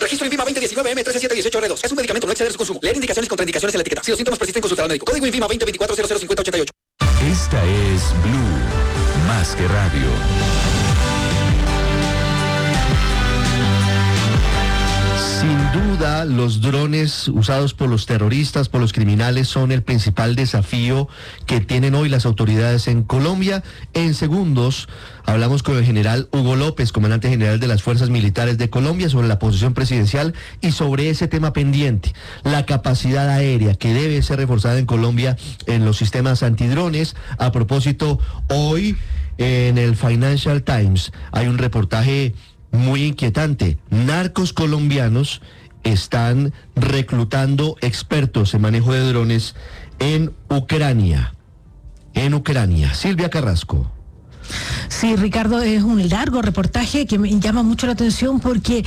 Registro INVIMA 2019M13718R2. Es un medicamento, no exceder su consumo. Leer indicaciones y contraindicaciones en la etiqueta. Si los síntomas persisten, consultar al médico. Código INVIMA 2024005088. Esta es Blue, más que radio. Sin duda, los drones usados por los terroristas, por los criminales, son el principal desafío que tienen hoy las autoridades en Colombia. En segundos, hablamos con el general Hugo López, comandante general de las Fuerzas Militares de Colombia, sobre la posición presidencial y sobre ese tema pendiente, la capacidad aérea que debe ser reforzada en Colombia en los sistemas antidrones. A propósito, hoy en el Financial Times hay un reportaje muy inquietante. Narcos colombianos están reclutando expertos en manejo de drones en Ucrania. Silvia Carrasco. Sí, Ricardo, es un largo reportaje que me llama mucho la atención porque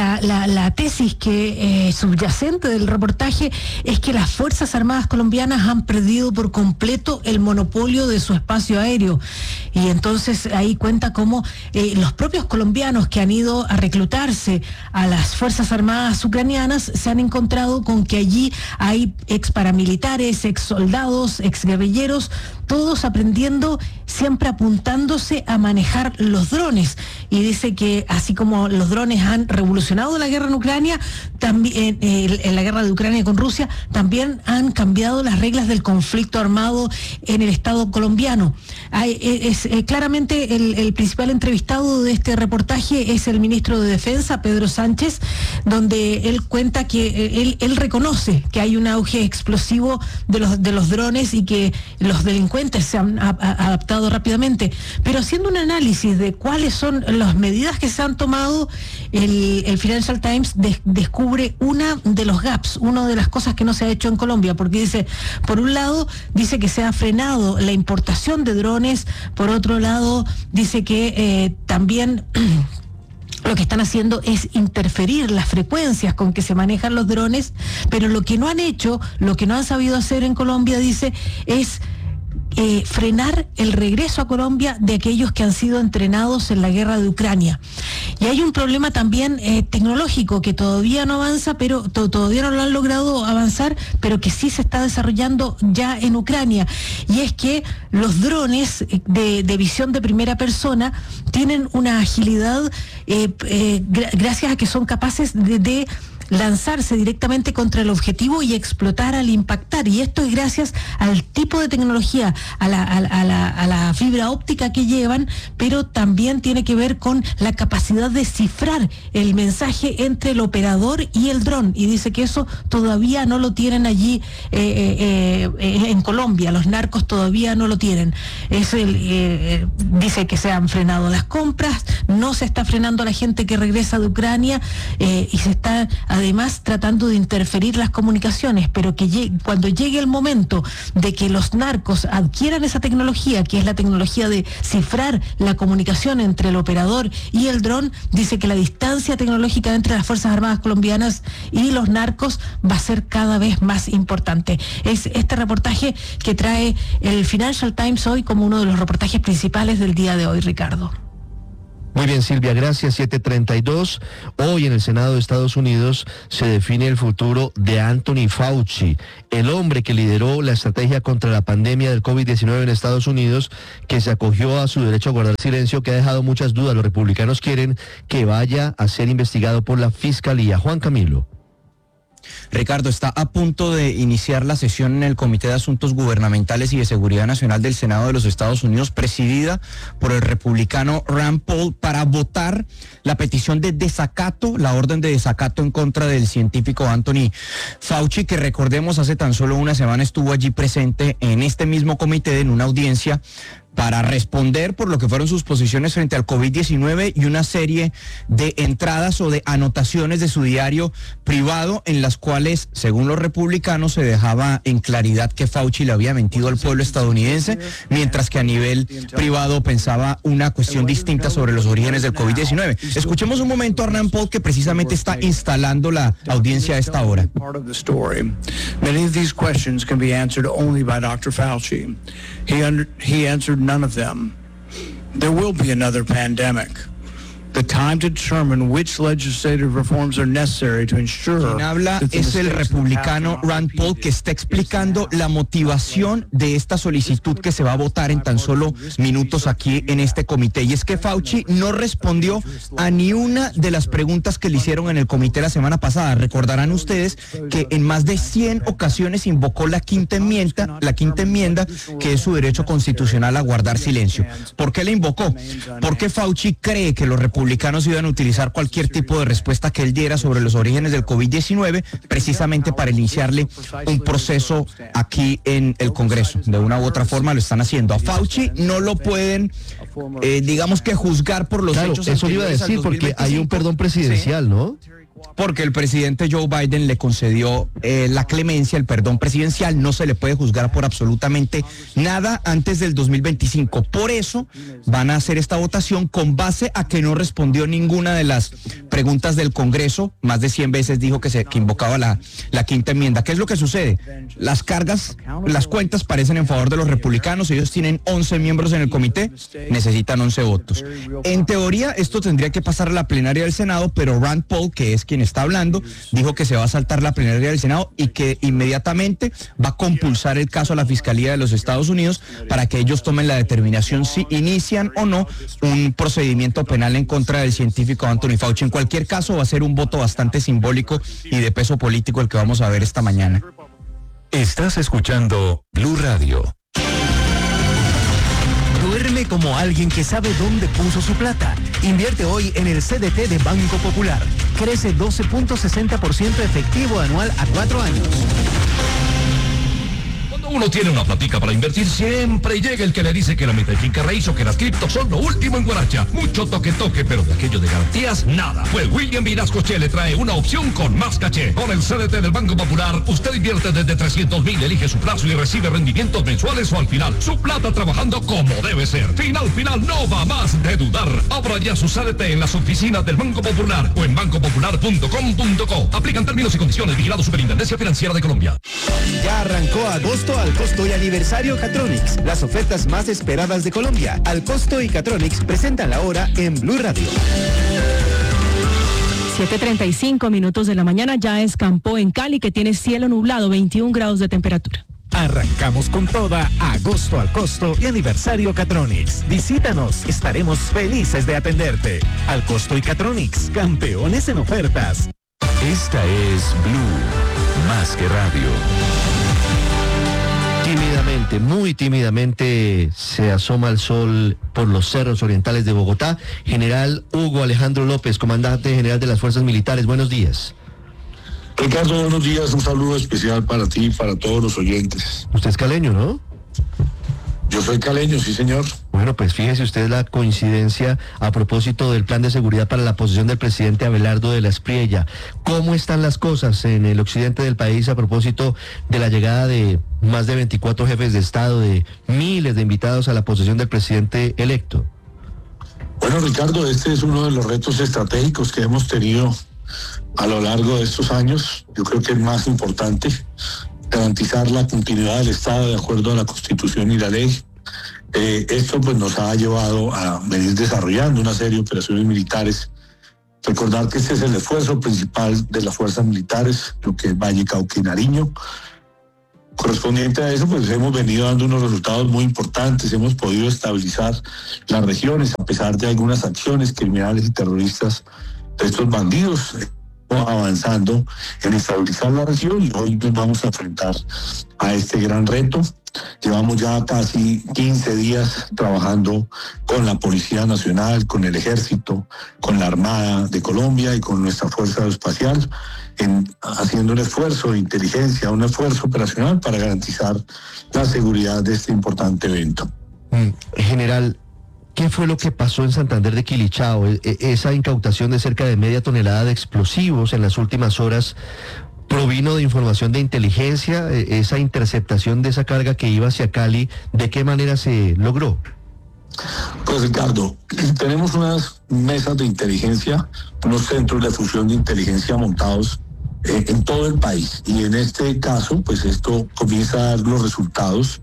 la tesis que subyacente del reportaje es que las Fuerzas Armadas colombianas han perdido por completo el monopolio de su espacio aéreo. Y entonces ahí cuenta cómo los propios colombianos que han ido a reclutarse a las Fuerzas Armadas ucranianas se han encontrado con que allí hay ex paramilitares, ex soldados, ex guerrilleros, todos aprendiendo, siempre apuntándose a manejar los drones. Y dice que así como los drones han revolucionado la guerra en Ucrania, también en la guerra de Ucrania con Rusia, también han cambiado las reglas del conflicto armado en el Estado colombiano. Claramente el principal entrevistado de este reportaje es el ministro de Defensa, Pedro Sánchez, donde él cuenta que él reconoce que hay un auge explosivo de los drones y que los delincuentes se han adaptado rápidamente, pero haciendo un análisis de cuáles son las medidas que se han tomado, el Financial Times descubre una de los gaps, una de las cosas que no se ha hecho en Colombia, porque dice, por un lado, dice que se ha frenado la importación de drones, por otro lado, dice que también lo que están haciendo es interferir las frecuencias con que se manejan los drones, pero lo que no han hecho, lo que no han sabido hacer en Colombia, dice, es frenar el regreso a Colombia de aquellos que han sido entrenados en la guerra de Ucrania. Y hay un problema también tecnológico que todavía no avanza, pero todavía no lo han logrado avanzar, pero que sí se está desarrollando ya en Ucrania. Y es que los drones de visión de primera persona tienen una agilidad gracias a que son capaces de lanzarse directamente contra el objetivo y explotar al impactar. Y esto es gracias al tipo de tecnología, a la fibra óptica que llevan, pero también tiene que ver con la capacidad de cifrar el mensaje entre el operador y el dron. Y dice que eso todavía no lo tienen allí en Colombia. Los narcos todavía no lo tienen. Dice que se han frenado las compras, no se está frenando a la gente que regresa de Ucrania y se está además tratando de interferir las comunicaciones, pero que cuando llegue el momento de que los narcos adquieran esa tecnología, que es la tecnología de cifrar la comunicación entre el operador y el dron, dice que la distancia tecnológica entre las Fuerzas Armadas colombianas y los narcos va a ser cada vez más importante. Es este reportaje que trae el Financial Times hoy como uno de los reportajes principales del día de hoy, Ricardo. Muy bien, Silvia, gracias. 7:32. Hoy en el Senado de Estados Unidos se define el futuro de Anthony Fauci, el hombre que lideró la estrategia contra la pandemia del COVID-19 en Estados Unidos, que se acogió a su derecho a guardar silencio, que ha dejado muchas dudas. Los republicanos quieren que vaya a ser investigado por la Fiscalía. Juan Camilo. Ricardo, está a punto de iniciar la sesión en el Comité de Asuntos Gubernamentales y de Seguridad Nacional del Senado de los Estados Unidos, presidida por el republicano Rand Paul, para votar la petición de desacato, la orden de desacato en contra del científico Anthony Fauci, que recordemos hace tan solo una semana estuvo allí presente en este mismo comité en una audiencia para responder por lo que fueron sus posiciones frente al COVID-19 y una serie de entradas o de anotaciones de su diario privado en las cuales, según los republicanos, se dejaba en claridad que Fauci le había mentido al pueblo estadounidense, mientras que a nivel privado pensaba una cuestión distinta sobre los orígenes del COVID-19. Escuchemos un momento a Rand Paul, que precisamente está instalando la audiencia a esta hora. Many of these questions can be answered only by Dr. Fauci. He answered none of them. There will be another pandemic. the time to determine which legislative reforms are necessary to ensure. Quien habla es el republicano Rand Paul, que está explicando la motivación de esta solicitud que se va a votar en tan solo minutos aquí en este comité. Y es que Fauci no respondió a ni una de las preguntas que le hicieron en el comité la semana pasada. Recordarán ustedes que en más de 100 ocasiones invocó la quinta enmienda, que es su derecho constitucional a guardar silencio. ¿Por qué la invocó? Porque Fauci cree que los republicanos iban a utilizar cualquier tipo de respuesta que él diera sobre los orígenes del COVID-19 precisamente para iniciarle un proceso aquí en el Congreso. De una u otra forma lo están haciendo. A Fauci no lo pueden, digamos que juzgar por los hechos. Eso le iba a decir, porque hay un perdón presidencial, ¿no? Porque el presidente Joe Biden le concedió la clemencia, el perdón presidencial. No se le puede juzgar por absolutamente nada antes del 2025. Por eso van a hacer esta votación con base a que no respondió ninguna de las preguntas del Congreso. Más de 100 veces dijo que invocaba la quinta enmienda. ¿Qué es lo que sucede? Las cuentas parecen en favor de los republicanos. Ellos tienen 11 miembros en el comité, necesitan 11 votos. En teoría, esto tendría que pasar a la plenaria del Senado, pero Rand Paul, que es quien está hablando, dijo que se va a saltar la plenaria del Senado y que inmediatamente va a compulsar el caso a la Fiscalía de los Estados Unidos para que ellos tomen la determinación si inician o no un procedimiento penal en contra del científico Anthony Fauci. En cualquier caso, va a ser un voto bastante simbólico y de peso político el que vamos a ver esta mañana. Estás escuchando Blue Radio. Duerme como alguien que sabe dónde puso su plata. Invierte hoy en el CDT de Banco Popular. Crece 12.60% efectivo anual a 4 años. Uno tiene una platica para invertir, siempre llega el que le dice que la meta de finca raíz o que las criptos son lo último en guaracha. Mucho toque, pero de aquello de garantías, nada. Pues William Vinascoche le trae una opción con más caché. Con el CDT del Banco Popular, usted invierte desde 300,000, elige su plazo y recibe rendimientos mensuales o al final. Su plata trabajando como debe ser. Final, no va más de dudar. Abra ya su CDT en las oficinas del Banco Popular o en bancopopular.com.co. Aplican términos y condiciones. Vigilado Superintendencia Financiera de Colombia. Ya arrancó agosto al costo y aniversario Catronics, las ofertas más esperadas de Colombia. Al costo y Catronics presentan la hora en Blue Radio. 7:35 minutos de la mañana, ya escampó en Cali, que tiene cielo nublado, 21 grados de temperatura. Arrancamos con toda, agosto al costo y aniversario Catronics. Visítanos, estaremos felices de atenderte. Al costo y Catronics, campeones en ofertas. Esta es Blue, más que radio. Tímidamente, muy tímidamente se asoma el sol por los cerros orientales de Bogotá. General Hugo Alejandro López, comandante general de las Fuerzas Militares, buenos días. Ricardo, buenos días, un saludo especial para ti y para todos los oyentes. Usted es caleño, ¿no? Yo soy caleño, sí señor. Bueno, pues fíjese usted la coincidencia a propósito del plan de seguridad para la posesión del presidente Abelardo de la Espriella. ¿Cómo están las cosas en el occidente del país a propósito de la llegada de más de 24 jefes de Estado, de miles de invitados a la posesión del presidente electo? Bueno, Ricardo, este es uno de los retos estratégicos que hemos tenido a lo largo de estos años. Yo creo que es más importante garantizar la continuidad del Estado de acuerdo a la Constitución y la ley. Esto pues nos ha llevado a venir desarrollando una serie de operaciones militares. Recordar que este es el esfuerzo principal de las fuerzas militares, lo que es Valle, Cauca y Nariño. Correspondiente a eso, pues hemos venido dando unos resultados muy importantes. Hemos podido estabilizar las regiones a pesar de algunas acciones criminales y terroristas de estos bandidos, avanzando en estabilizar la región, y hoy nos vamos a enfrentar a este gran reto. Llevamos ya casi 15 días trabajando con la Policía Nacional, con el Ejército, con la Armada de Colombia y con nuestra Fuerza Aeroespacial, haciendo un esfuerzo de inteligencia, un esfuerzo operacional para garantizar la seguridad de este importante evento. General, ¿qué fue lo que pasó en Santander de Quilichao? Esa incautación de cerca de media tonelada de explosivos en las últimas horas provino de información de inteligencia. Esa interceptación de esa carga que iba hacia Cali, ¿de qué manera se logró? Pues Ricardo, tenemos unas mesas de inteligencia, unos centros de fusión de inteligencia montados en todo el país, y en este caso pues esto comienza a dar los resultados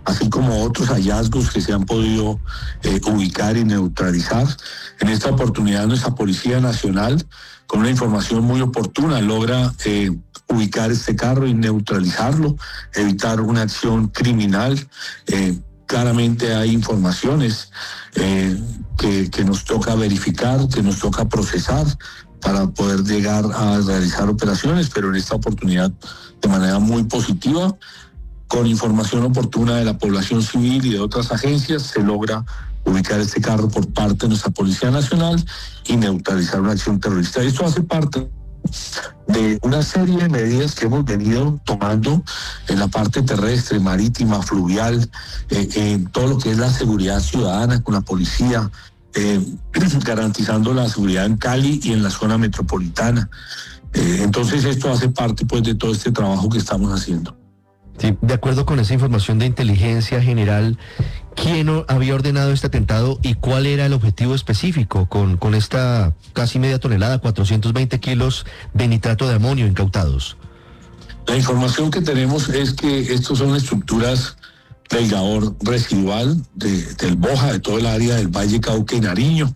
así como otros hallazgos que se han podido ubicar y neutralizar. En esta oportunidad nuestra Policía Nacional, con una información muy oportuna, logra ubicar este carro y neutralizarlo, evitar una acción criminal. Claramente hay informaciones que nos toca verificar, que nos toca procesar para poder llegar a realizar operaciones, pero en esta oportunidad de manera muy positiva, con información oportuna de la población civil y de otras agencias, se logra ubicar este carro por parte de nuestra Policía Nacional y neutralizar una acción terrorista. Esto hace parte de una serie de medidas que hemos venido tomando en la parte terrestre, marítima, fluvial, en todo lo que es la seguridad ciudadana con la policía, garantizando la seguridad en Cali y en la zona metropolitana. Entonces esto hace parte pues de todo este trabajo que estamos haciendo. Sí, de acuerdo con esa información de inteligencia general, ¿quién había ordenado este atentado y cuál era el objetivo específico con esta casi media tonelada, 420 kilos de nitrato de amonio incautados? La información que tenemos es que estos son estructuras del Gabor residual del Boja, de todo el área del Valle Cauca y Nariño.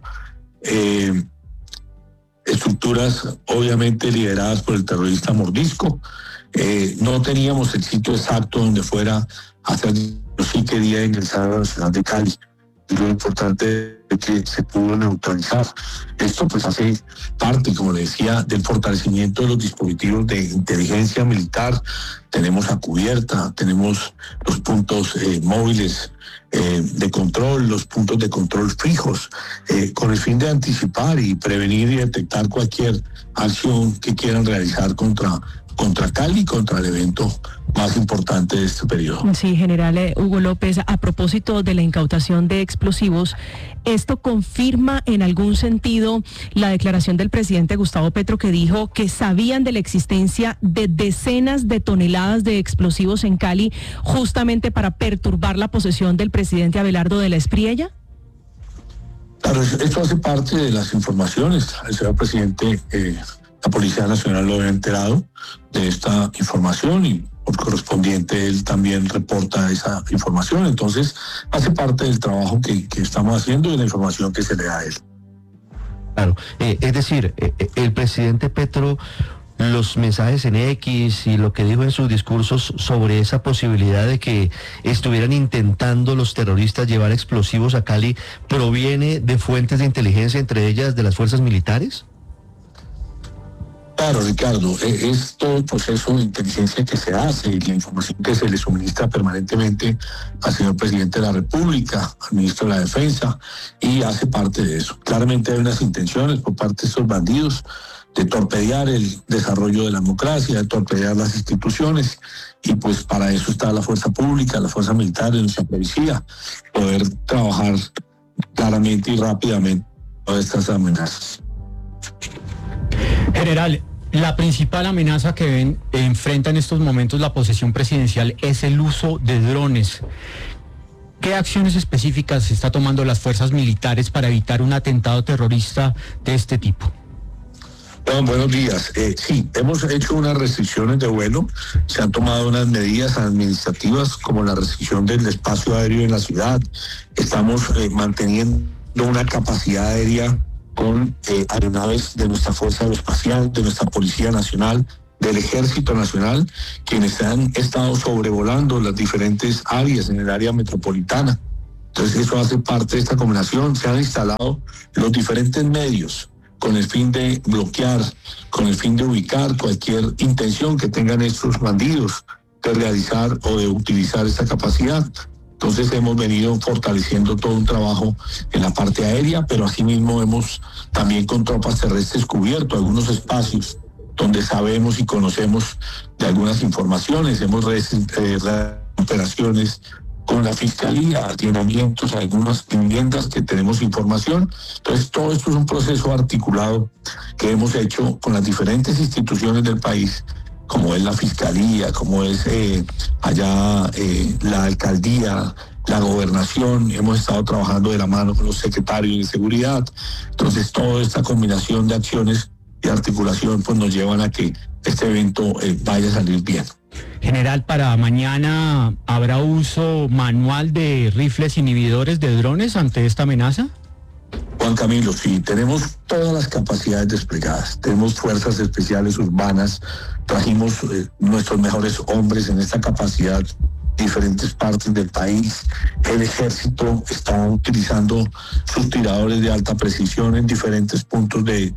Estructuras obviamente lideradas por el terrorista Mordisco. No teníamos el sitio exacto donde fuera a hacer, pero sí quería ingresar a la ciudad de Cali. Y lo importante es que se pudo neutralizar. Esto pues hace parte, como le decía, del fortalecimiento de los dispositivos de inteligencia militar. Tenemos a cubierta, tenemos los puntos móviles de control, los puntos de control fijos, con el fin de anticipar y prevenir y detectar cualquier acción que quieran realizar contra Cali, contra el evento más importante de este periodo. Sí, general Hugo López, a propósito de la incautación de explosivos, ¿esto confirma en algún sentido la declaración del presidente Gustavo Petro que dijo que sabían de la existencia de decenas de toneladas de explosivos en Cali justamente para perturbar la posesión del presidente Abelardo de la Espriella? Claro, esto hace parte de las informaciones. El señor presidente, la Policía Nacional lo había enterado de esta información y por correspondiente él también reporta esa información. Entonces hace parte del trabajo que estamos haciendo y de la información que se le da a él. Claro, es decir, el presidente Petro, los mensajes en X y lo que dijo en sus discursos sobre esa posibilidad de que estuvieran intentando los terroristas llevar explosivos a Cali, ¿proviene de fuentes de inteligencia, entre ellas de las fuerzas militares? Claro, Ricardo, es todo el proceso de inteligencia que se hace y la información que se le suministra permanentemente al señor presidente de la República, al ministro de la Defensa, y hace parte de eso. Claramente hay unas intenciones por parte de estos bandidos de torpedear el desarrollo de la democracia, de torpedear las instituciones, y pues para eso está la fuerza pública, la fuerza militar y nuestra policía, poder trabajar claramente y rápidamente todas estas amenazas. General, la principal amenaza que enfrenta en estos momentos la posesión presidencial es el uso de drones. ¿Qué acciones específicas está tomando las fuerzas militares para evitar un atentado terrorista de este tipo? Buenos días. Sí, hemos hecho unas restricciones de vuelo, se han tomado unas medidas administrativas como la restricción del espacio aéreo en la ciudad. Estamos manteniendo una capacidad aérea con aeronaves de nuestra Fuerza Aeroespacial, de nuestra Policía Nacional, del Ejército Nacional, quienes han estado sobrevolando las diferentes áreas en el área metropolitana. Entonces eso hace parte de esta combinación. Se han instalado los diferentes medios con el fin de bloquear, con el fin de ubicar cualquier intención que tengan estos bandidos de realizar o de utilizar esta capacidad. Entonces hemos venido fortaleciendo todo un trabajo en la parte aérea, pero asimismo hemos también con tropas terrestres cubierto algunos espacios donde sabemos y conocemos de algunas informaciones. Hemos realizado operaciones con la Fiscalía, allanamientos, algunas viviendas que tenemos información. Entonces todo esto es un proceso articulado que hemos hecho con las diferentes instituciones del país, como es la Fiscalía, como es allá la Alcaldía, la Gobernación. Hemos estado trabajando de la mano con los secretarios de Seguridad. Entonces toda esta combinación de acciones y articulación pues nos llevan a que este evento vaya a salir bien. General, para mañana habrá uso manual de rifles inhibidores de drones ante esta amenaza. Juan Camilo, sí, tenemos todas las capacidades desplegadas, tenemos fuerzas especiales urbanas, trajimos nuestros mejores hombres en esta capacidad, diferentes partes del país. El ejército está utilizando sus tiradores de alta precisión en diferentes puntos de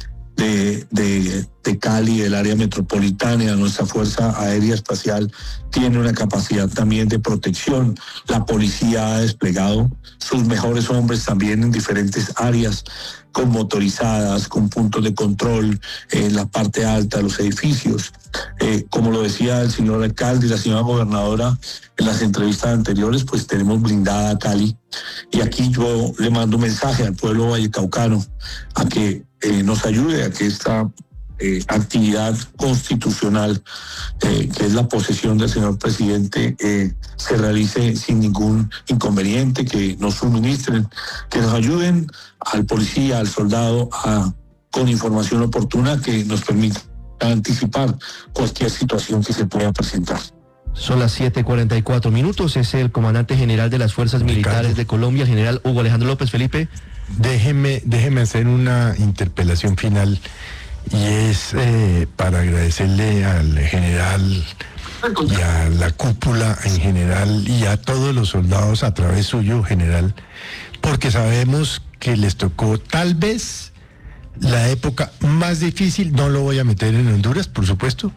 Cali, del área metropolitana. Nuestra Fuerza Aérea Espacial tiene una capacidad también de protección. La policía ha desplegado sus mejores hombres también en diferentes áreas, con motorizadas, con puntos de control en la parte alta de los edificios. Como lo decía el señor alcalde y la señora gobernadora en las entrevistas anteriores, pues tenemos blindada Cali. Y aquí yo le mando un mensaje al pueblo vallecaucano a que nos ayude a que esta actividad constitucional, que es la posesión del señor presidente, se realice sin ningún inconveniente, que nos suministren, que nos ayuden al policía, al soldado, con información oportuna que nos permita anticipar cualquier situación que se pueda presentar. Son las 7:44. Es el comandante general de las Fuerzas Militares de Colombia, general Hugo Alejandro López. Felipe. Déjeme hacer una interpelación final, y es para agradecerle al general y a la cúpula en general y a todos los soldados a través suyo, general, porque sabemos que les tocó tal vez la época más difícil, no lo voy a meter en Honduras, por supuesto,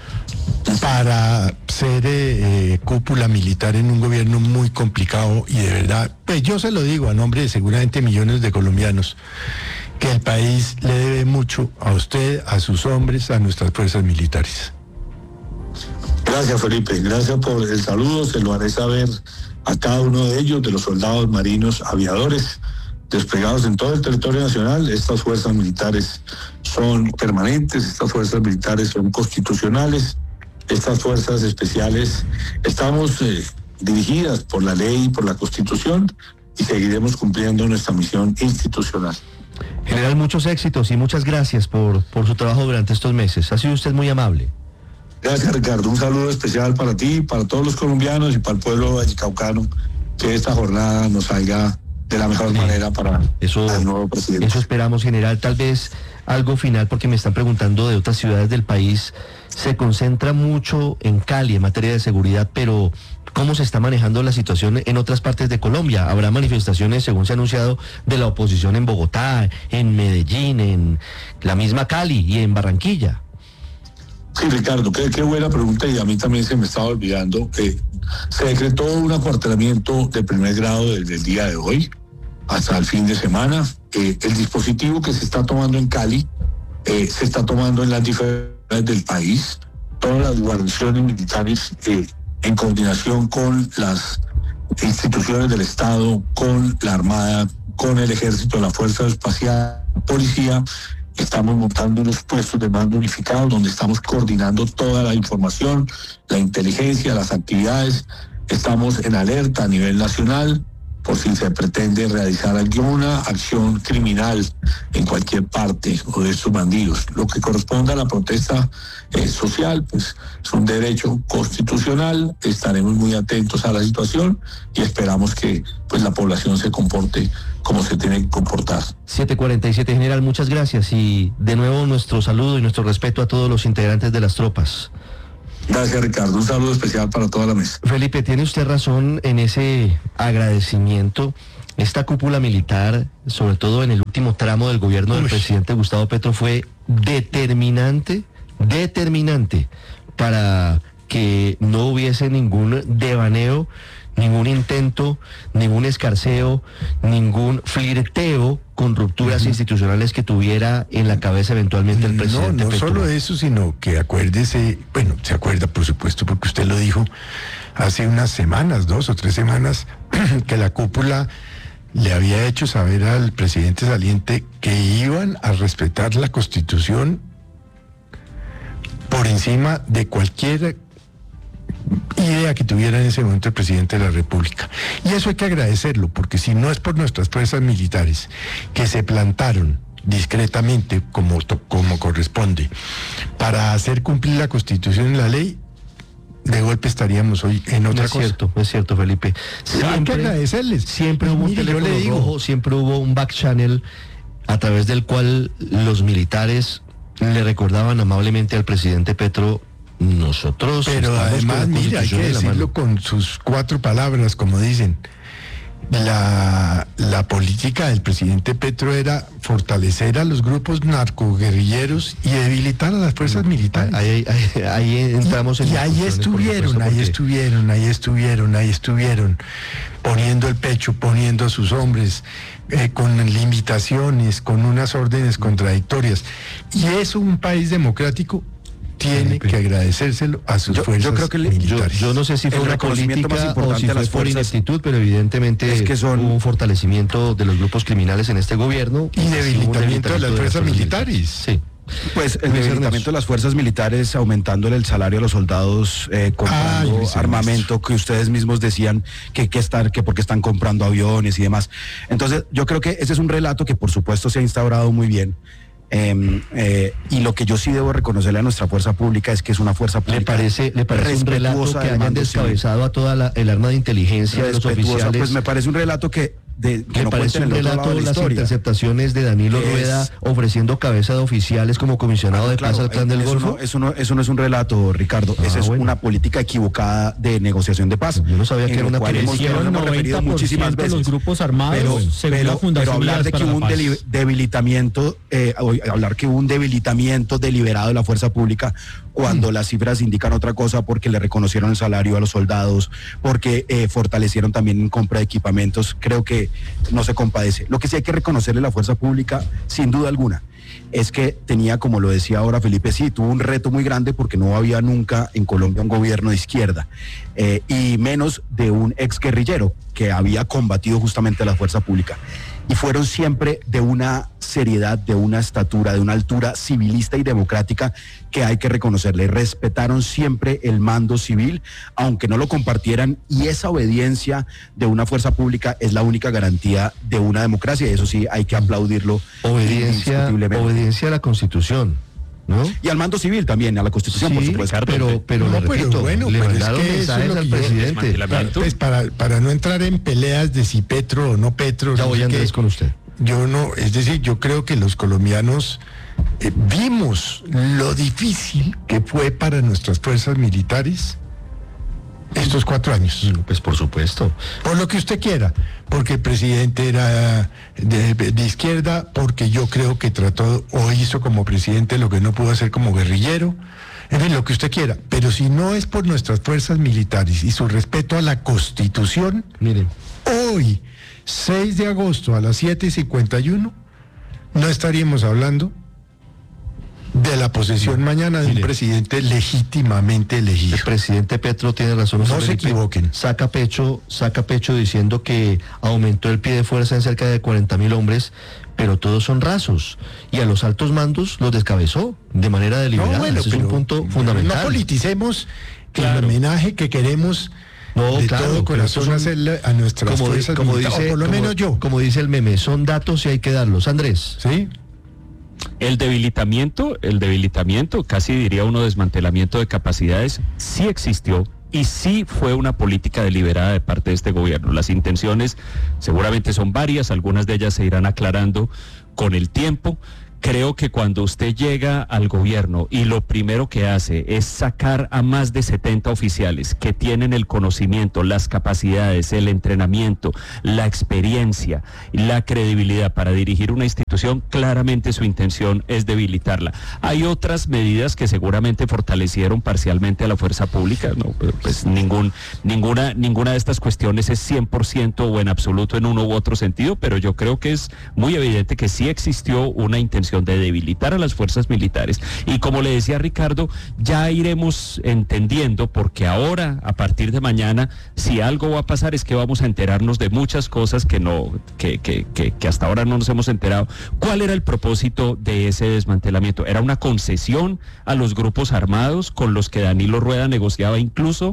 para ser cúpula militar en un gobierno muy complicado. Y de verdad, pues yo se lo digo a nombre de seguramente millones de colombianos, que el país le debe mucho a usted, a sus hombres, a nuestras fuerzas militares. Gracias, Felipe, gracias por el saludo, se lo haré saber a cada uno de ellos, de los soldados, marinos, aviadores desplegados en todo el territorio nacional. Estas fuerzas militares son permanentes, estas fuerzas militares son constitucionales, estas fuerzas especiales estamos dirigidas por la ley y por la Constitución, y seguiremos cumpliendo nuestra misión institucional. General, muchos éxitos y muchas gracias por su trabajo durante estos meses. Ha sido usted muy amable. Gracias, Ricardo. Un saludo especial para ti, para todos los colombianos y para el pueblo vallecaucano. Que esta jornada nos salga de la mejor manera para el nuevo presidente. Eso esperamos, general. Tal vez algo final, porque me están preguntando de otras ciudades del país. Se concentra mucho en Cali en materia de seguridad, pero ¿cómo se está manejando la situación en otras partes de Colombia? ¿Habrá manifestaciones, según se ha anunciado, de la oposición en Bogotá, en Medellín, en la misma Cali y en Barranquilla? Sí, Ricardo, qué buena pregunta, y a mí también se me estaba olvidando. Se decretó un acuartelamiento de primer grado desde el día de hoy hasta el fin de semana. El dispositivo que se está tomando en Cali se está tomando en las diferentes del país. Todas las guarniciones militares, en coordinación con las instituciones del Estado, con la Armada, con el Ejército, la Fuerza Espacial, Policía, estamos montando unos puestos de mando unificados donde estamos coordinando toda la información, la inteligencia, las actividades. Estamos en alerta a nivel nacional por si se pretende realizar alguna acción criminal en cualquier parte o de estos bandidos. Lo que corresponde a la protesta social, pues es un derecho constitucional. Estaremos muy atentos a la situación y esperamos que pues la población se comporte como se tiene que comportar. 7:47, general, muchas gracias, y de nuevo nuestro saludo y nuestro respeto a todos los integrantes de las tropas. Gracias, Ricardo. Un saludo especial para toda la mesa. Felipe, tiene usted razón en ese agradecimiento. Esta cúpula militar, sobre todo en el último tramo del gobierno del presidente Gustavo Petro, fue determinante para que no hubiese ningún devaneo, ningún intento, ningún escarceo, ningún flirteo con rupturas institucionales que tuviera en la cabeza eventualmente el presidente No Petro. solo eso, sino que acuérdese, bueno, se acuerda por supuesto porque usted lo dijo hace unas semanas, 2 o 3 semanas, que la cúpula le había hecho saber al presidente saliente que iban a respetar la Constitución por encima de cualquier idea que tuviera en ese momento el presidente de la República. Y eso hay que agradecerlo, porque si no es por nuestras fuerzas militares que se plantaron discretamente como corresponde para hacer cumplir la Constitución y la ley, de golpe estaríamos hoy en otra cosa. Es cierto, Felipe. Hay que agradecerles. Siempre hubo un teléfono rojo, siempre hubo un back channel a través del cual los militares le recordaban amablemente al presidente Petro: nosotros. Pero además, mira, hay que decirlo con sus 4 palabras, como dicen. La política del presidente Petro era fortalecer a los grupos narcoguerrilleros y debilitar a las fuerzas militares. Ahí entramos en... Y ahí estuvieron, poniendo el pecho, poniendo a sus hombres, con limitaciones, con unas órdenes contradictorias. Y eso un país democrático tiene que agradecérselo a sus fuerzas militares. Yo no sé si fue una política o si fue por ineptitud, pero evidentemente es que hubo un fortalecimiento de los grupos criminales en este gobierno. Y debilitamiento de las fuerzas militares. Sí. Pues el debilitamiento de las fuerzas militares, aumentándole el salario a los soldados, comprando armamento que ustedes mismos decían que porque están comprando aviones y demás. Entonces, yo creo que ese es un relato que por supuesto se ha instaurado muy bien. Y lo que yo sí debo reconocerle a nuestra fuerza pública es que es una fuerza pública. ¿Le parece un relato que hayan descabezado a toda el arma de inteligencia de los oficiales? Pues me parece un relato que no parece un relato las interceptaciones de Danilo Rueda ofreciendo cabeza de oficiales como comisionado de paz al Clan del Golfo? Eso no es un relato, Ricardo. Esa es una política equivocada de negociación de paz. Yo no sabía que era una política. Hemos referido muchísimas veces. Los grupos armados, pero hablar de que hubo un debilitamiento, hablar que hubo un debilitamiento deliberado de la fuerza pública cuando las cifras indican otra cosa, porque le reconocieron el salario a los soldados, porque fortalecieron también en compra de equipamientos, creo que no se compadece. Lo que sí hay que reconocerle a la fuerza pública, sin duda alguna, es que tenía, como lo decía ahora Felipe, sí, tuvo un reto muy grande porque no había nunca en Colombia un gobierno de izquierda, y menos de un exguerrillero que había combatido justamente a la fuerza pública. Y fueron siempre de una seriedad, de una estatura, de una altura civilista y democrática que hay que reconocerle. Respetaron siempre el mando civil, aunque no lo compartieran, y esa obediencia de una fuerza pública es la única garantía de una democracia, y eso sí hay que aplaudirlo. Obediencia a la Constitución, ¿no? Y al mando civil también, a la Constitución, por supuesto. Pero le mandaron mensajes al presidente. Pues para no entrar en peleas de si Petro o no Petro. Ya voy, Andrés, con usted. Yo creo que los colombianos vimos lo difícil que fue para nuestras fuerzas militares estos 4 años. Pues por supuesto. Por lo que usted quiera, porque el presidente era de izquierda, porque yo creo que trató o hizo como presidente lo que no pudo hacer como guerrillero, en fin, lo que usted quiera. Pero si no es por nuestras fuerzas militares y su respeto a la Constitución, miren, hoy, 6 de agosto a las 7:51, no estaríamos hablando de la posesión mañana de un presidente legítimamente elegido. El presidente Petro tiene razón. No se equivoquen. Saca pecho diciendo que aumentó el pie de fuerza en cerca de 40.000 hombres, pero todos son rasos. Y a los altos mandos los descabezó de manera deliberada. Ese es un punto fundamental. No politicemos el homenaje que queremos de todo corazón hacerle a nuestras fuerzas militares, o por lo menos yo. Como dice el meme, son datos y hay que darlos. Andrés. ¿Sí? El debilitamiento, casi diría uno desmantelamiento de capacidades, sí existió y sí fue una política deliberada de parte de este gobierno. Las intenciones seguramente son varias, algunas de ellas se irán aclarando con el tiempo. Creo que cuando usted llega al gobierno y lo primero que hace es sacar a más de 70 oficiales que tienen el conocimiento, las capacidades, el entrenamiento, la experiencia, la credibilidad para dirigir una institución, claramente su intención es debilitarla. Hay otras medidas que seguramente fortalecieron parcialmente a la fuerza pública, no, pues ninguna de estas cuestiones es 100% o en absoluto en uno u otro sentido, pero yo creo que es muy evidente que sí existió una intención de debilitar a las fuerzas militares, y como le decía Ricardo, ya iremos entendiendo, porque ahora, a partir de mañana, si algo va a pasar es que vamos a enterarnos de muchas cosas que hasta ahora no nos hemos enterado. ¿Cuál era el propósito de ese desmantelamiento? ¿Era una concesión a los grupos armados con los que Danilo Rueda negociaba incluso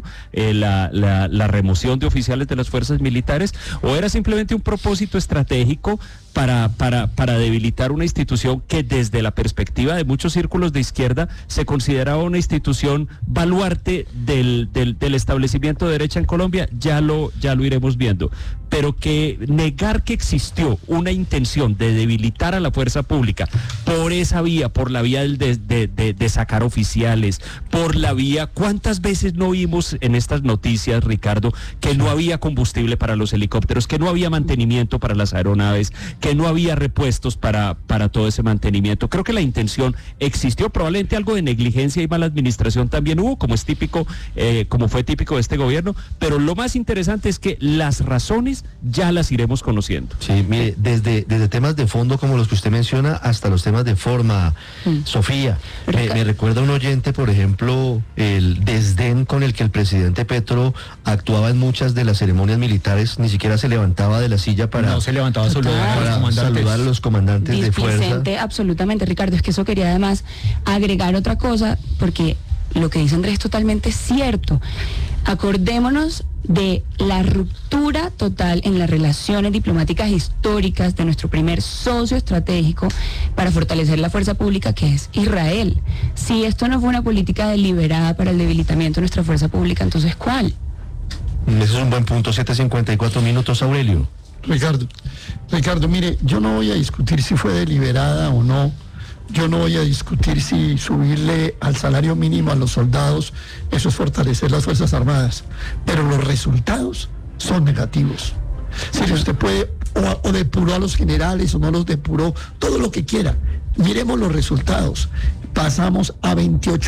la remoción de oficiales de las fuerzas militares, o era simplemente un propósito estratégico para debilitar una institución que desde la perspectiva de muchos círculos de izquierda se consideraba una institución baluarte del establecimiento de derecha en Colombia, ya lo iremos viendo. Pero que negar que existió una intención de debilitar a la fuerza pública por esa vía, por la vía de sacar oficiales, por la vía, ¿cuántas veces no vimos en estas noticias, Ricardo, que no había combustible para los helicópteros, que no había mantenimiento para las aeronaves, que no había repuestos para todo ese mantenimiento? Creo que la intención existió, probablemente algo de negligencia y mala administración también hubo, como fue típico de este gobierno, pero lo más interesante es que las razones ya las iremos conociendo. Sí, mire, desde temas de fondo como los que usted menciona hasta los temas de forma, Sofía, me recuerda un oyente, por ejemplo, el desdén con el que el presidente Petro actuaba en muchas de las ceremonias militares, ni siquiera se levantaba de la silla para saludar a los comandantes de fuerza. Absolutamente, Ricardo, es que eso quería además agregar otra cosa, porque lo que dice Andrés es totalmente cierto. Acordémonos de la ruptura total en las relaciones diplomáticas históricas de nuestro primer socio estratégico para fortalecer la fuerza pública, que es Israel. Si esto no fue una política deliberada para el debilitamiento de nuestra fuerza pública, entonces ¿cuál? Ese es un buen punto. 7:54 minutos, Aurelio. Ricardo, mire, yo no voy a discutir si fue deliberada o no. Yo no voy a discutir si subirle al salario mínimo a los soldados, eso es fortalecer las Fuerzas Armadas, pero los resultados son negativos. Si usted puede, o depuró a los generales o no los depuró, todo lo que quiera. Miremos los resultados. Pasamos a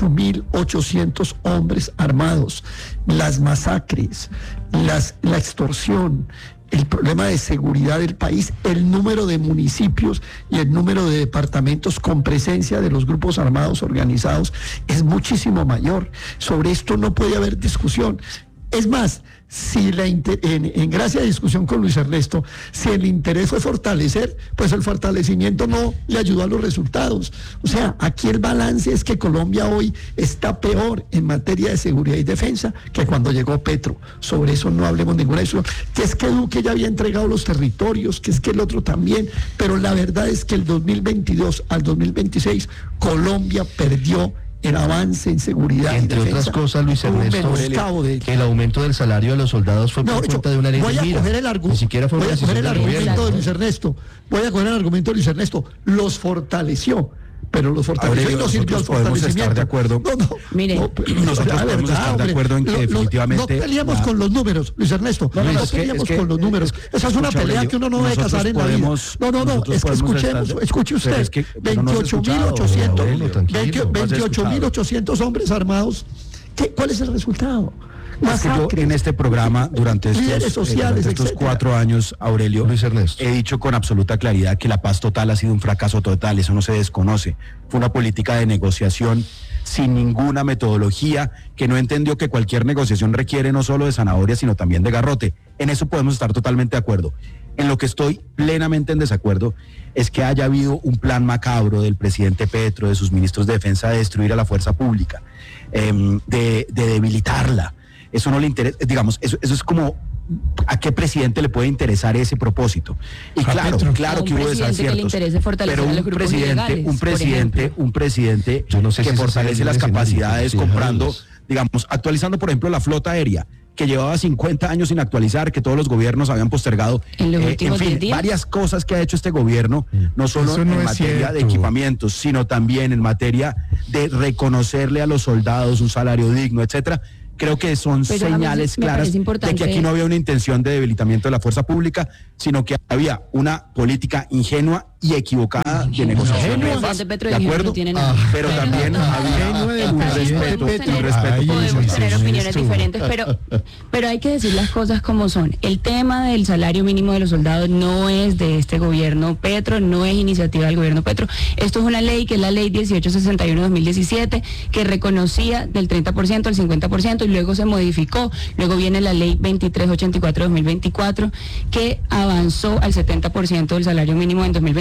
28.800 hombres armados, las masacres, la extorsión, el problema de seguridad del país, el número de municipios y el número de departamentos con presencia de los grupos armados organizados es muchísimo mayor. Sobre esto no puede haber discusión. Es más, si en gracia de discusión con Luis Ernesto, si el interés fue fortalecer, pues el fortalecimiento no le ayudó a los resultados. O sea, aquí el balance es que Colombia hoy está peor en materia de seguridad y defensa que cuando llegó Petro. Sobre eso no hablemos ninguna discusión. Que es que Duque ya había entregado los territorios, que es que el otro también, pero la verdad es que el 2022 al 2026 Colombia perdió el avance en seguridad. Entre otras cosas, Luis Ernesto, que el aumento del salario de los soldados fue por cuenta de una ley de mira. Ni siquiera fue voy a coger el argumento de Luis Ernesto. Los fortaleció. Pero los fortaleció y no sirvió al fortalecimiento. Estar de acuerdo. Nosotros podemos estar de acuerdo en que definitivamente... No peleamos con los números, Luis Ernesto. No peleamos con los números. Esa es una pelea que uno no debe casar en la vida. No, es que escuche usted. 28.800 hombres armados. ¿Cuál es el resultado? Es que yo en este programa durante estos 4 años, Aurelio, Luis Ernesto, he dicho con absoluta claridad que la paz total ha sido un fracaso total, eso no se desconoce. Fue una política de negociación sin ninguna metodología, que no entendió que cualquier negociación requiere no solo de zanahoria, sino también de garrote. En eso podemos estar totalmente de acuerdo. En lo que estoy plenamente en desacuerdo es que haya habido un plan macabro del presidente Petro, de sus ministros de defensa, de destruir a la fuerza pública, de debilitarla. Eso no le interesa, digamos, eso es como, ¿a qué presidente le puede interesar ese propósito? Y claro que hubo desaciertos, pero un presidente que fortalece las capacidades comprando, digamos, actualizando, por ejemplo, la flota aérea, que llevaba 50 años sin actualizar, que todos los gobiernos habían postergado. En fin, varias cosas que ha hecho este gobierno, no solo en materia de equipamientos, sino también en materia de reconocerle a los soldados un salario digno, etcétera. Creo que son señales claras de que aquí no había una intención de debilitamiento de la fuerza pública, sino que había una política ingenua y equivocada de negociación. ¿De acuerdo? Pero también había un respeto. Podemos tener opiniones diferentes, pero hay que decir las cosas como son. El tema del salario mínimo de los soldados no es de este gobierno Petro, no es iniciativa del gobierno Petro. Esto es una ley que es la ley 1861-2017, que reconocía del 30% al 50%, y luego se modificó. Luego viene la ley 2384-2024, que avanzó al 70% del salario mínimo en 2024.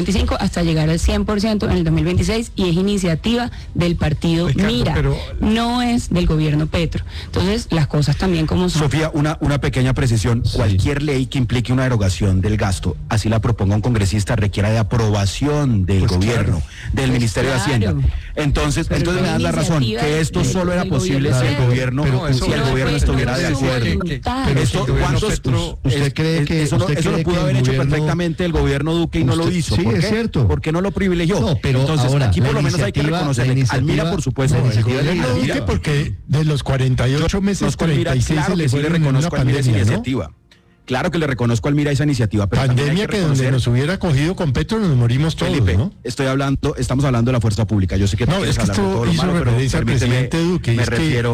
2025 hasta llegar al 100% en el 2026 y es iniciativa del partido Ricardo, Mira, no es del gobierno Petro. Entonces, las cosas también como son. Sofía, una pequeña precisión. Sí. Cualquier ley que implique una erogación del gasto, así la proponga un congresista, requiera de aprobación del gobierno, del Ministerio de Hacienda. Entonces me dan la razón, que esto solo era posible si el gobierno, estuviera de acuerdo. ¿Usted cree que eso lo pudo haber hecho perfectamente el gobierno Duque y no lo hizo? Sí, ¿Por es qué? cierto. ¿Por qué no lo privilegió? No, pero entonces ahora, aquí por lo menos hay que reconocerle al Mira, por supuesto. El gobierno Duque, porque de los 48 meses, 36 claro se que sí le reconozco al Mira esa iniciativa. Claro que le reconozco al Mira esa iniciativa, pero pandemia que donde nos hubiera cogido con Petro nos morimos todos, Felipe, ¿no? estamos hablando de la fuerza pública. Yo sé que no, es que esto hizo referencia al presidente Duque. Me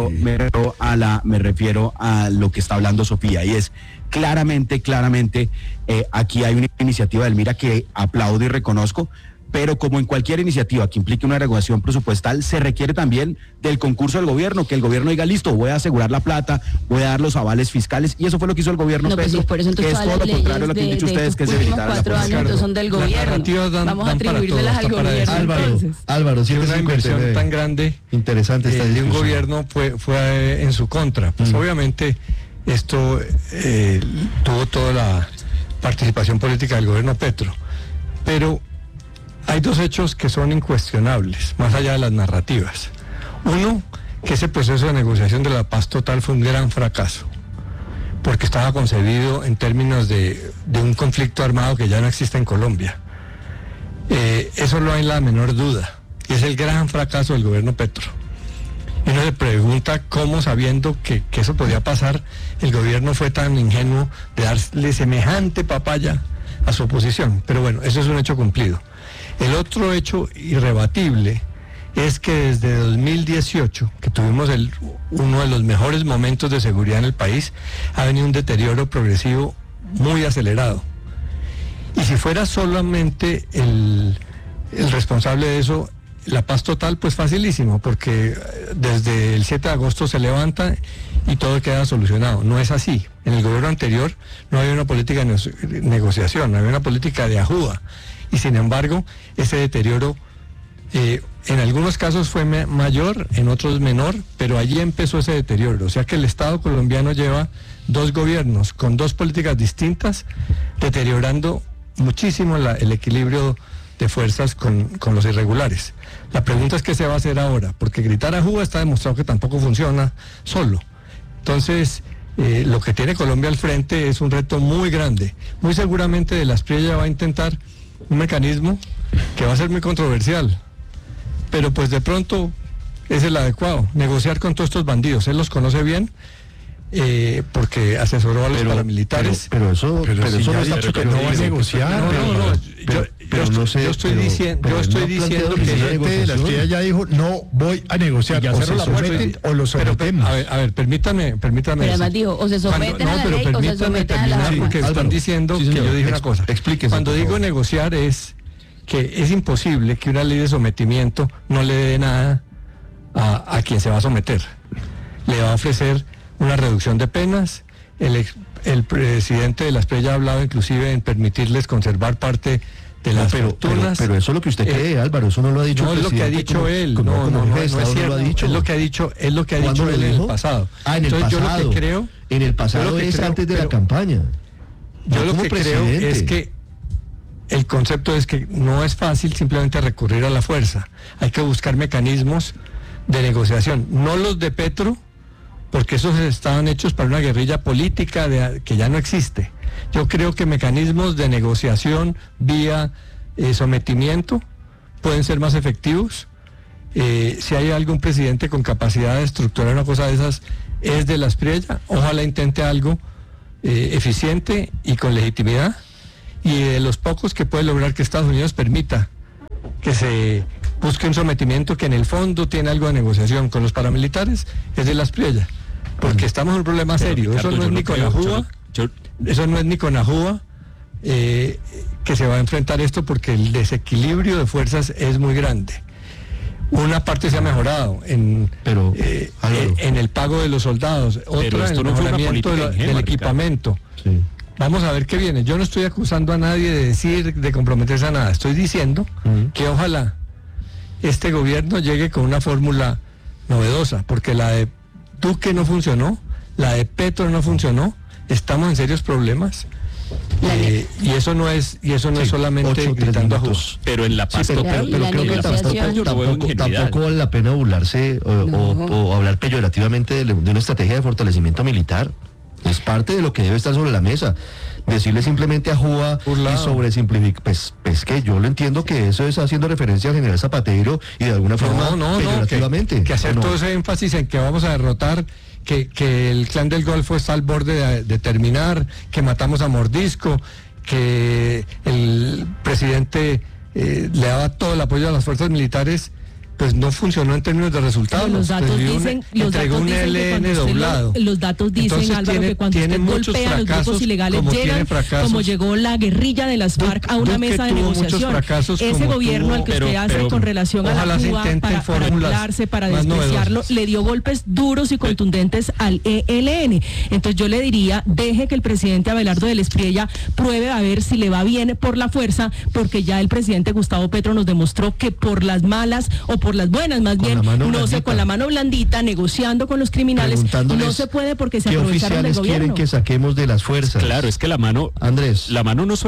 refiero a lo que está hablando Sofía, y es claramente, aquí hay una iniciativa del Mira que aplaudo y reconozco, pero como en cualquier iniciativa que implique una regulación presupuestal, se requiere también del concurso del gobierno, que el gobierno diga, listo, voy a asegurar la plata, voy a dar los avales fiscales, y eso fue lo que hizo el gobierno Petro, pues por eso que es todo lo contrario a lo que han dicho ustedes, que es debilitar a la fuerza. 4 años son del gobierno. Vamos a atribuirlas al gobierno. Álvaro, si una inversión tan grande interesante de un gobierno fue en su contra. Pues obviamente esto tuvo toda la participación política del gobierno Petro, pero hay dos hechos que son incuestionables, más allá de las narrativas. Uno, que ese proceso de negociación de la paz total fue un gran fracaso, porque estaba concebido en términos de un conflicto armado que ya no existe en Colombia. Eso no hay la menor duda, y es el gran fracaso del gobierno Petro. Y uno se pregunta cómo, sabiendo que eso podía pasar, el gobierno fue tan ingenuo de darle semejante papaya a su oposición. Pero bueno, eso es un hecho cumplido. El otro hecho irrebatible es que desde 2018, que tuvimos uno de los mejores momentos de seguridad en el país, ha venido un deterioro progresivo muy acelerado. Y si fuera solamente el responsable de eso, la paz total, pues facilísimo, porque desde el 7 de agosto se levanta y todo queda solucionado. No es así. En el gobierno anterior no había una política de negociación, no había una política de ajuda. Y sin embargo, ese deterioro en algunos casos fue mayor, en otros menor, pero allí empezó ese deterioro. O sea que el Estado colombiano lleva 2 gobiernos con 2 políticas distintas, deteriorando muchísimo el equilibrio de fuerzas con los irregulares. La pregunta es qué se va a hacer ahora, porque gritar ajuda está demostrado que tampoco funciona solo. Entonces, lo que tiene Colombia al frente es un reto muy grande. Muy seguramente de la Espriella va a intentar un mecanismo que va a ser muy controversial, pero pues de pronto es el adecuado, negociar con todos estos bandidos. Él los conoce bien, porque asesoró a los paramilitares. Pero eso no está que no va a negociar. Yo estoy diciendo que el presidente de la Espriella ya dijo, no voy a negociar, o se someten o lo sometemos. A ver, permítame. Pero además dijo, o se someten a la ley o se someten a la porque están diciendo que yo dije una cosa. Cuando digo negociar es que es imposible que una ley de sometimiento no le dé nada a quien se va a someter. Le va a ofrecer una reducción de penas. El presidente de la Espriella ha hablado inclusive en permitirles conservar parte de las fortunas. Pero eso es lo que usted cree, Álvaro, eso no lo ha dicho el presidente. No es lo que ha dicho él, no es cierto. Es lo que ha dicho él en el pasado. En el pasado. Yo lo que creo, en el pasado es antes de la campaña. Yo lo que creo es que el concepto es que no es fácil simplemente recurrir a la fuerza. Hay que buscar mecanismos de negociación, no los de Petro, porque esos estaban hechos para una guerrilla política que ya no existe. Yo creo que mecanismos de negociación vía sometimiento pueden ser más efectivos. Si hay algún presidente con capacidad de estructurar una cosa de esas, es de la Espriella. Ojalá intente algo eficiente y con legitimidad. Y de los pocos que puede lograr que Estados Unidos permita que se busque un sometimiento que en el fondo tiene algo de negociación con los paramilitares, es de la Espriella. Porque estamos en un problema serio. Ricardo, eso no es ni con ajuda. Eso no es ni con ajuda que se va a enfrentar esto, porque el desequilibrio de fuerzas es muy grande. Una parte se ha mejorado en el pago de los soldados, otra en el mejoramiento del equipamiento. Sí. vamos a ver qué viene. Yo no estoy acusando a nadie de decir, de comprometerse a nada. Estoy diciendo que ojalá este gobierno llegue con una fórmula novedosa, porque la de Duque no funcionó, la de Petro no funcionó, estamos en serios problemas. Y eso no es solamente gritando a Jus. Pero en la Pasto, pero creo que tampoco vale la pena burlarse o hablar peyorativamente de una estrategia de fortalecimiento militar. Es parte de lo que debe estar sobre la mesa. Decirle simplemente a Júa y sobresimplificar, pues que yo lo entiendo que eso es haciendo referencia al general Zapatero y de alguna forma peyorativamente. Que hacer todo ese énfasis en que vamos a derrotar, que el Clan del Golfo está al borde de terminar, que matamos a Mordisco, que el presidente le daba todo el apoyo a las fuerzas militares, pues no funcionó en términos de resultados. Los datos dicen, los datos dicen, entonces, Álvaro, que cuando usted golpea a los grupos ilegales llegan, como llegó la guerrilla de las FARC a una mesa de negociación. Ese gobierno al que usted hace con relación a la Cuba para burlarse, para despreciarlo, le dio golpes duros y contundentes al ELN. Entonces yo le diría, deje que el presidente Abelardo del Espriella pruebe a ver si le va bien por la fuerza, porque ya el presidente Gustavo Petro nos demostró que por las malas o por las buenas, más bien, no sé, con la mano blandita, negociando con los criminales, no se puede porque se aprovecharon del gobierno. Quieren que saquemos de las fuerzas? Claro, es que la mano, Andrés, la mano no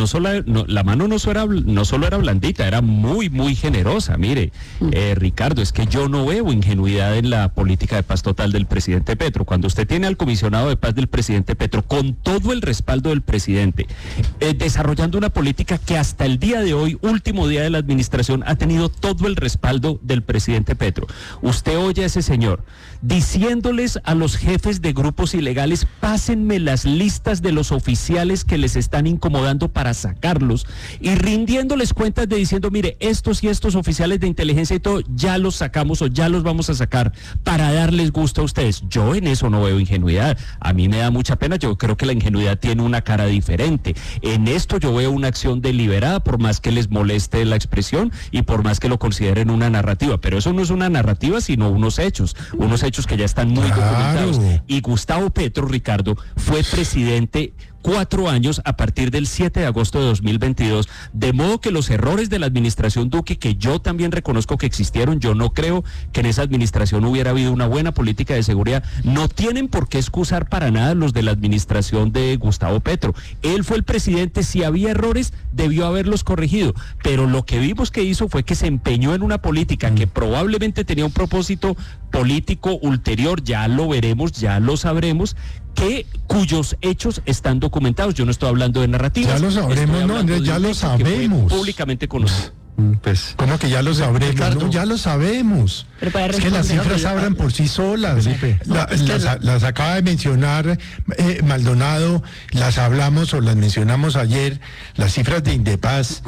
solo era blandita, era muy generosa. Mire, Ricardo, es que yo no veo ingenuidad en la política de paz total del presidente Petro. Cuando usted tiene al comisionado de paz del presidente Petro, con todo el respaldo del presidente, desarrollando una política que hasta el día de hoy, último día de la administración, ha tenido todo el respaldo del presidente Petro. Usted oye a ese señor diciéndoles a los jefes de grupos ilegales: pásenme las listas de los oficiales que les están incomodando para sacarlos, y rindiéndoles cuentas de diciendo: mire, estos y estos oficiales de inteligencia y todo, ya los sacamos o ya los vamos a sacar para darles gusto a ustedes. Yo en eso no veo ingenuidad. A mí me da mucha pena. Yo creo que la ingenuidad tiene una cara diferente. En esto yo veo una acción deliberada, por más que les moleste la expresión y por más que lo consideren una narrativa, pero eso no es una narrativa, sino unos hechos que ya están muy documentados. Y Gustavo Petro, Ricardo, fue presidente 4 años a partir del 7 de agosto de 2022, de modo que los errores de la administración Duque, que yo también reconozco que existieron, yo no creo que en esa administración hubiera habido una buena política de seguridad, no tienen por qué excusar para nada los de la administración de Gustavo Petro. Él fue el presidente, si había errores, debió haberlos corregido, pero lo que vimos que hizo fue que se empeñó en una política que probablemente tenía un propósito político ulterior, ya lo veremos, ya lo sabremos, cuyos hechos están documentados. Yo no estoy hablando de narrativas. Ya lo sabremos, no, Andrés, ya lo sabemos. Públicamente conocido. Pues, ¿cómo que ya lo sabremos? Ricardo, no, ya lo sabemos. Es que las cifras hablan por sí solas. Las acaba de mencionar Maldonado, las hablamos o las mencionamos ayer, las cifras de Indepaz,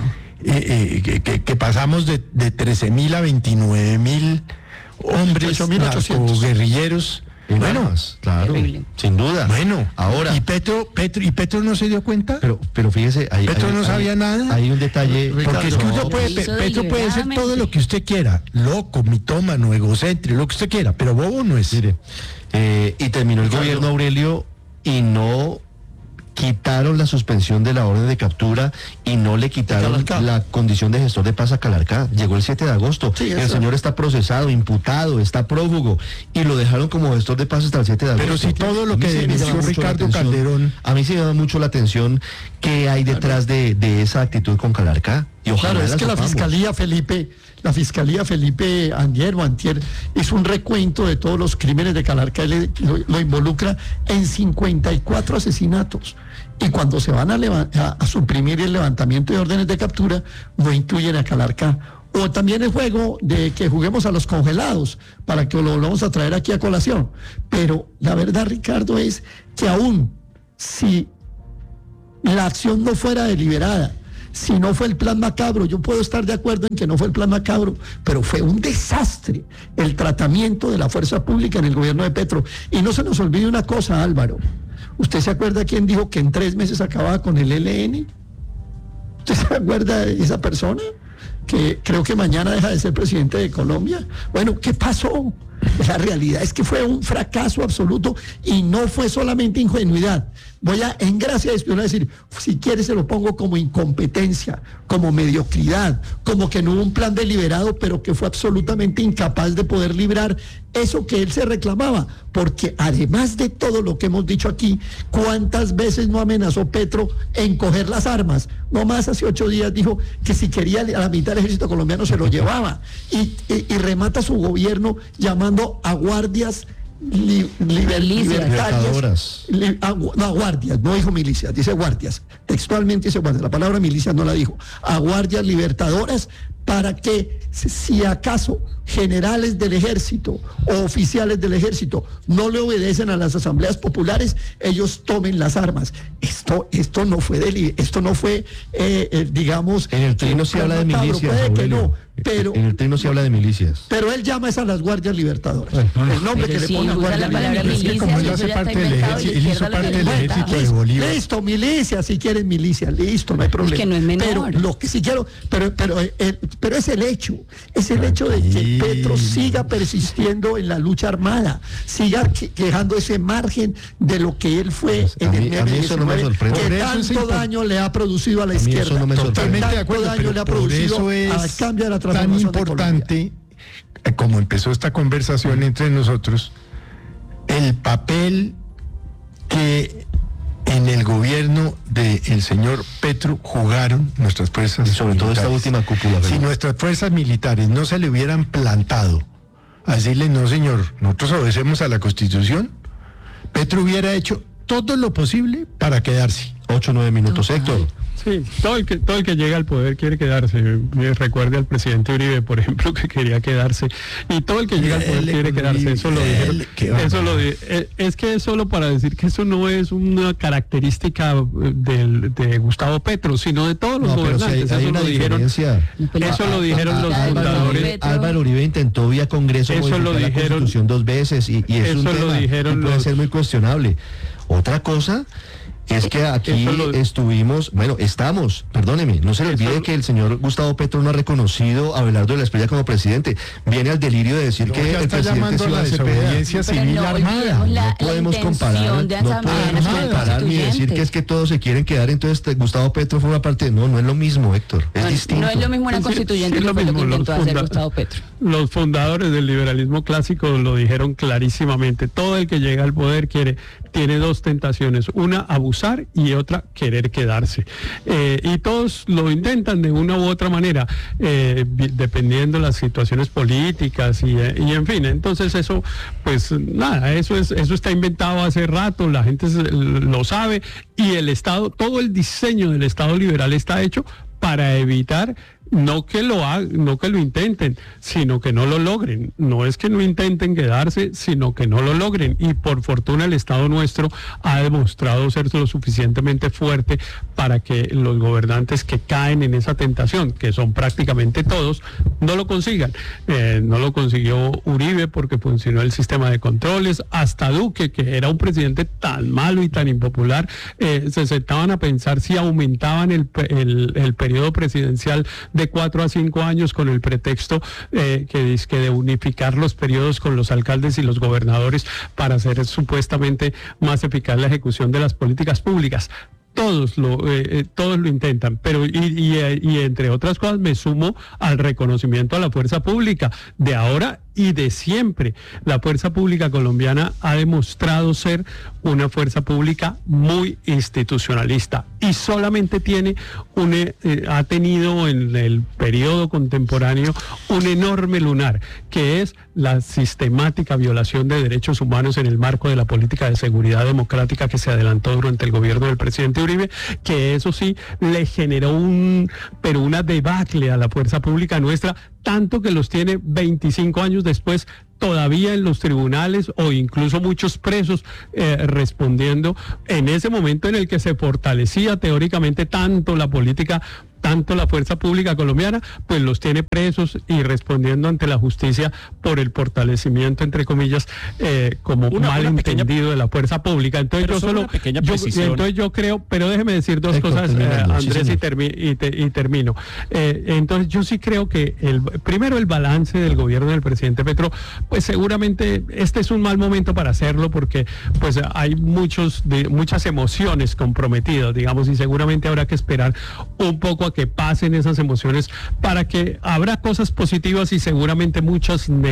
que pasamos de 13.000 a 29.000 hombres narcoguerrilleros. Bueno, claro, sin duda. Bueno, ahora. ¿Y Petro no se dio cuenta? Pero fíjese, Petro no sabía nada. Hay un detalle. Porque es que Petro puede ser todo lo que usted quiera, loco, mitómano, egocéntrico, lo que usted quiera, pero bobo no es. Mire, y terminó el gobierno Aurelio y no quitaron la suspensión de la orden de captura y no le quitaron la condición de gestor de paz a Calarcá. Llegó el 7 de agosto. Sí, el señor está procesado, imputado, está prófugo y lo dejaron como gestor de paz hasta el 7 de agosto. Pero si todo lo que denunció Ricardo Calderón... A mí sí me llama mucho la atención qué hay detrás de esa actitud con Calarcá. Y ojalá claro, es que la Fiscalía Felipe Antier hizo un recuento de todos los crímenes de Calarcá y lo involucra en 54 asesinatos. Y cuando se van a suprimir el levantamiento de órdenes de captura, no incluyen a Calarcá. O también el juego de que juguemos a los congelados para que lo volvamos a traer aquí a colación. Pero la verdad, Ricardo, es que aún si la acción no fuera deliberada, si no fue el plan macabro, yo puedo estar de acuerdo en que no fue el plan macabro, pero fue un desastre el tratamiento de la fuerza pública en el gobierno de Petro. Y no se nos olvide una cosa, Álvaro. ¿Usted se acuerda quién dijo que en 3 meses acababa con el ELN? ¿Usted se acuerda de esa persona? Que creo que mañana deja de ser presidente de Colombia. Bueno, ¿qué pasó? La realidad es que fue un fracaso absoluto y no fue solamente ingenuidad. en gracia de espionaje decir, si quiere se lo pongo como incompetencia, como mediocridad, como que no hubo un plan deliberado, pero que fue absolutamente incapaz de poder librar eso que él se reclamaba, porque además de todo lo que hemos dicho aquí, ¿cuántas veces no amenazó Petro en coger las armas? No más hace 8 días dijo que si quería a la mitad del ejército colombiano se lo llevaba, y remata su gobierno llamando a guardias libertarias, guardias, no dijo milicias, dice guardias, textualmente dice guardias, la palabra milicia no la dijo, a guardias libertadoras, para que si acaso generales del ejército o oficiales del ejército no le obedecen a las asambleas populares, ellos tomen las armas. Esto no fue digamos, en el trino se habla de milicias, pero en el trino se habla de milicias. Pero él llama a las guardias libertadoras. El nombre que le pone a guardia milicias, como él hace parte del ejército, él hizo parte del ejército de Bolívar. Listo, milicia, si quieren milicia, listo, no hay problema. Es que no es menor. Pero lo que sí quiero, pero es el hecho de que Petro siga persistiendo en la lucha armada, siga quejando ese margen de lo que él fue en el M19, que tanto daño le ha producido a la izquierda, totalmente de acuerdo, daño le ha producido al cambio de la transformación tan importante como empezó esta conversación entre nosotros, el papel que en el gobierno del señor Petro jugaron nuestras fuerzas militares. Sobre todo esta última cúpula. Si nuestras fuerzas militares no se le hubieran plantado a decirle, no señor, nosotros obedecemos a la Constitución, Petro hubiera hecho todo lo posible para quedarse. 8 o 9 minutos, Héctor. Sí, todo el que llega al poder quiere quedarse. Recuerde al presidente Uribe, por ejemplo, que quería quedarse. Y todo el que llega al poder quiere quedarse. Eso lo dijeron. Es que es solo para decir que eso no es una característica de Gustavo Petro, sino de todos los gobernantes. Hay una diferencia. Eso lo dijeron los fundadores. Álvaro Uribe intentó vía Congreso modificar la Constitución 2 veces y es un tema que puede ser muy cuestionable. Otra cosa es que aquí perdóneme, no se le olvide que el señor Gustavo Petro no ha reconocido a Abelardo de la Espriella como presidente. Viene al delirio de decir que el presidente se iba a desobediencia civil armada. No podemos comparar ni decir que es que todos se quieren quedar, entonces Gustavo Petro forma parte de... No es lo mismo, Héctor, es distinto. No es lo mismo una constituyente que fue lo que intentó hacer Gustavo Petro. Los fundadores del liberalismo clásico lo dijeron clarísimamente. Todo el que llega al poder tiene 2 tentaciones, una abusar y otra querer quedarse. Y todos lo intentan de una u otra manera, dependiendo de las situaciones políticas y en fin. Entonces eso, pues nada, eso está inventado hace rato, la gente lo sabe, y el Estado, todo el diseño del Estado liberal está hecho para evitar no que lo intenten, sino que no lo logren. No es que no intenten quedarse, sino que no lo logren. Y por fortuna el Estado nuestro ha demostrado ser lo suficientemente fuerte para que los gobernantes que caen en esa tentación, que son prácticamente todos, no lo consigan. No lo consiguió Uribe porque funcionó el sistema de controles. Hasta Duque, que era un presidente tan malo y tan impopular, se sentaban a pensar si aumentaban el periodo presidencial de 4 a 5 años con el pretexto que dice que de unificar los periodos con los alcaldes y los gobernadores para hacer supuestamente más eficaz la ejecución de las políticas públicas. Todos lo intentan, pero y entre otras cosas me sumo al reconocimiento a la fuerza pública de ahora y de siempre. La fuerza pública colombiana ha demostrado ser una fuerza pública muy institucionalista y solamente ha tenido en el periodo contemporáneo un enorme lunar, que es la sistemática violación de derechos humanos en el marco de la política de seguridad democrática que se adelantó durante el gobierno del presidente Uribe, que eso sí le generó una debacle a la fuerza pública nuestra, tanto que los tiene 25 años después todavía en los tribunales o incluso muchos presos respondiendo en ese momento en el que se fortalecía teóricamente tanto la política tanto la fuerza pública colombiana, pues los tiene presos y respondiendo ante la justicia por el fortalecimiento, entre comillas, como malentendido de la fuerza pública. Entonces entonces yo creo, pero déjeme decir dos cosas, Andrés, y termino. Entonces yo sí creo que primero el balance del gobierno del presidente Petro, pues seguramente este es un mal momento para hacerlo porque pues hay muchas emociones comprometidas, digamos, y seguramente habrá que esperar un poco a que pasen esas emociones para que habrá cosas positivas y seguramente muchas negativas